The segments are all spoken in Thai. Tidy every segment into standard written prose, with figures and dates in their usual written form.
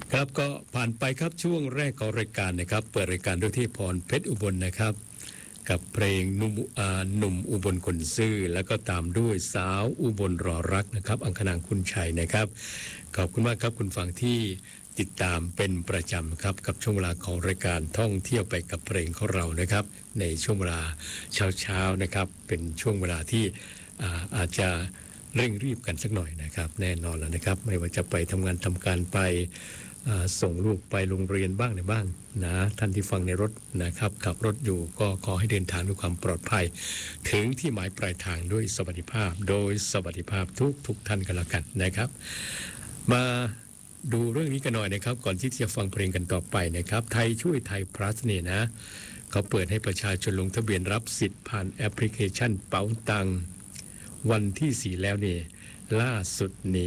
ครับก็ผ่านไปครับช่วงแรกของรายการนะครับเปิดรายการด้วยที่พรเพชรอุบลนะครับกับเพลงหนุ่มอุบลคนซื่อแล้วก็ตามด้วยสาวอุบลรอรักนะครับอังคณางคุณชัยนะครับขอบคุณมากครับคุณฟังที่ติดตามเป็นประจำครับกับช่วงเวลาของรายการท่องเที่ยวไปกับเพลงของเรานะครับในช่วงเวลาเช้านะครับเป็นช่วงเวลาที่อาจจะเร่งรีบกันสักหน่อยนะครับแน่นอนแล้วนะครับไม่ว่าจะไปทำงานทำการไปส่งลูกไปโรงเรียนบ้างในบ้างนะท่านที่ฟังในรถนะครับขับรถอยู่ก็ขอให้เดินทางด้วยความปลอดภัยถึงที่หมายปลายทางด้วยสวัสดิภาพทุกท่านกันแล้วกันนะครับมาดูเรื่องนี้กันหน่อยนะครับก่อนที่จะฟังเพลงกันต่อไปนะครับไทยช่วยไทย plus เนี่ยนะเขาเปิดให้ประชาชนลงทะเบียนรับสิทธิ์ผ่านแอปพลิเคชันเป๋าตังวันที่4แล้วเนี่ยล่าสุดนี่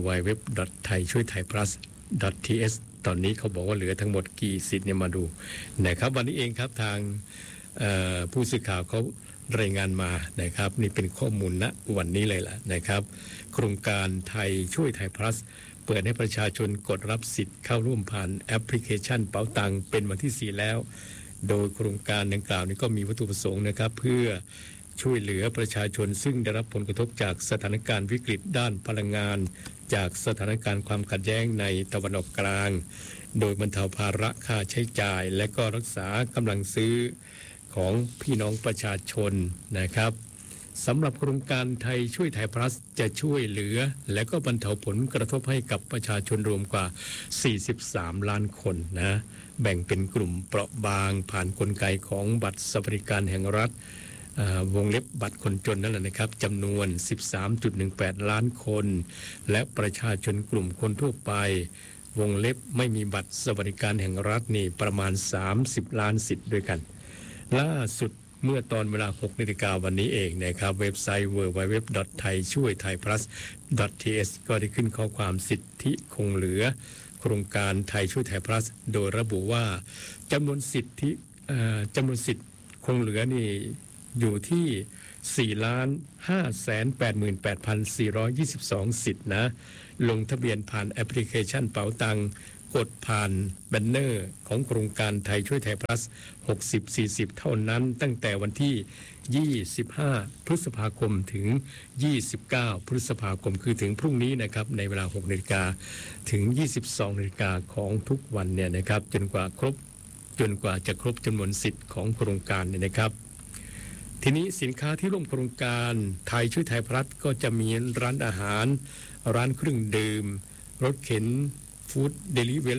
www.thaichuithaiplus.ts ตอนนี้เขาบอกว่าเหลือทั้งหมดกี่สิทธิ์เนี่ยมาดูนะครับวันนี้เองครับทางผู้สื่อข่าวเขารายงานมานะครับนี่เป็นข้อมูลณวันนี้เลยล่ะนะครับโครงการไทยช่วยไทย plus เปิดให้ประชาชนกดรับสิทธิ์เข้าร่วมผ่านแอปพลิเคชันเป๋าตังเป็นวันที่4แล้วโดยโครงการดังกล่าวนี้ก็มีวัตถุประสงค์นะครับเพื่อช่วยเหลือประชาชนซึ่งได้รับผลกระทบจากสถานการณ์วิกฤตด้านพลังงานจากสถานการณ์ความขัดแย้งในตะวันออกกลางโดยบรรเทาภาระค่าใช้จ่ายและก็รักษากำลังซื้อของพี่น้องประชาชนนะครับสำหรับโครงการไทยช่วยไทย plus จะช่วยเหลือและก็บรรเทาผลกระทบให้กับประชาชนรวมกว่า43ล้านคนนะแบ่งเป็นกลุ่มเปราะบางผ่านกลไกของบัตรสวัสดิการแห่งรัฐวงเล็บบัตรคนจนนั่นแหละนะครับจำนวน 13.18 ล้านคนและประชาชนกลุ่มคนทั่วไปวงเล็บไม่มีบัตรสวัสดิการแห่งรัฐนี่ประมาณ30ล้านสิทธิ์ด้วยกันล่าสุดเมื่อตอนเวลา 6 นาฬิกาวันนี้เองนะครับเว็บไซต์ www.thaichuithaiplus.ts ก็ได้ขึ้นข้อความสิทธิคงเหลือโครงการไทยช่วยไทย plus โดยระบุว่าจำนวนสิทธิ์คงเหลือนี่อยู่ที่ 4,588,422 สิทธิ์นะลงทะเบียนผ่านแอปพลิเคชันเป๋าตังกดผ่านแบนเนอร์ของโครงการไทยช่วยไทย plus 60-40 เท่านั้นตั้งแต่วันที่25พฤษภาคมถึง29พฤษภาคมคือถึงพรุ่งนี้นะครับในเวลา 6 นาฬิกาถึง 22 นาฬิกาของทุกวันเนี่ยนะครับจนกว่าจะครบจำนวนสิทธิ์ของโครงการเนี่ยนะครับทีนี้สินค้าที่ร่วมโครงการไทยช่วยไทย plus ก็จะมีร้านอาหารร้านเครื่องดื่มรถเข็นฟู้ดเดลิเวอ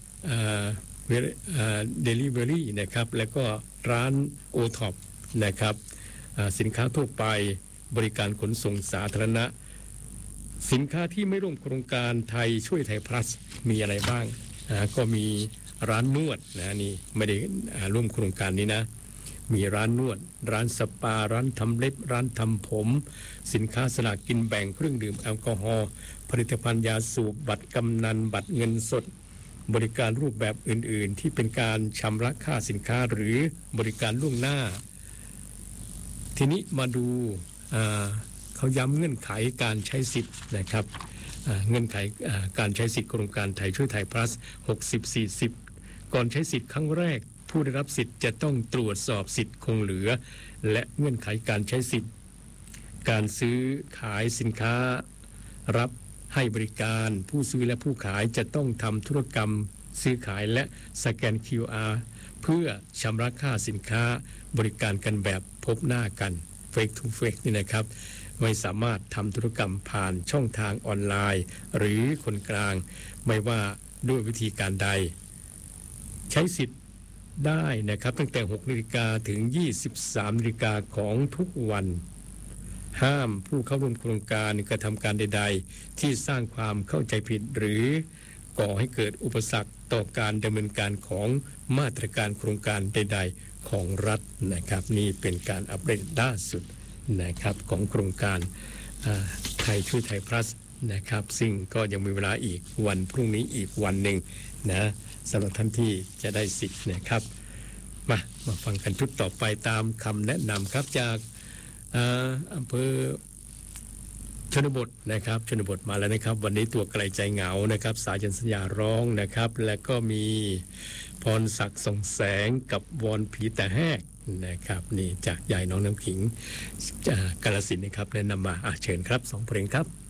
รี่นะครับแล้วก็ร้านโอท็อปนะครับสินค้าทั่วไปบริการขนส่งสาธารณะสินค้าที่ไม่ร่วมโครงการไทยช่วยไทย plus มีอะไรบ้างก็มีร้านนวดนะนี่ไม่ได้ร่วมโครงการนี้นะมีร้านนวดร้านสปาร้านทำเล็บร้านทำผมสินค้าสลากกินแบ่งเครื่องดื่มแอลกอฮอล์ผลิตภัณฑ์ยาสูบบัตรกำนันบัตรเงินสดบริการรูปแบบอื่นๆที่เป็นการชำระค่าสินค้าหรือบริการล่วงหน้าทีนี้มาดูเขาย้ำเงื่อนไขการใช้สิทธิ์นะครับเงื่อนไขการใช้สิทธิ์โครงการไทยช่วยไทย plus 60-40ก่อนใช้สิทธิ์ครั้งแรกผู้ได้รับสิทธิ์จะต้องตรวจสอบสิทธิ์คงเหลือและเงื่อนไขการใช้สิทธิ์การซื้อขายสินค้ารับให้บริการผู้ซื้อและผู้ขายจะต้องทำธุรกรรมซื้อขายและสแกน QR เพื่อชำระค่าสินค้าบริการกันแบบพบหน้ากัน Face to Face นี่นะครับไม่สามารถทำธุรกรรมผ่านช่องทางออนไลน์หรือคนกลางไม่ว่าด้วยวิธีการใดใช้สิทธิ์ได้นะครับตั้งแต่ 6 นาฬิกาถึง 23 นาฬิกาของทุกวันห้ามผู้เข้าร่วมโครงการกระทำการใดๆที่สร้างความเข้าใจผิดหรือก่อให้เกิดอุปสรรคต่อการดำเนินการของมาตรการโครงการใดๆของรัฐนะครับนี่เป็นการอัปเดตล่าสุดนะครับของโครงการไทยช่วยไทย plus นะครับซึ่งก็ยังมีเวลาอีกวันพรุ่งนี้อีกวันหนึ่งนะสำหรับท่านที่จะได้สิทธิ์นะครับมาฟังกันชุดต่อไปตามคำแนะนำครับจากอำเภอชนบทนะครับชนบทมาแล้วนะครับวันนี้ตัวไกลใจเหงานะครับสายันสัญญาร้องนะครับและก็มีพรศักดิ์ส่องแสงกับวอนผีแต่แหกนะครับนี่จากยายน้องน้ำขิงจากกาฬสินธุ์นะครับแนะนำมาเชิญครับ2 เพลงครับ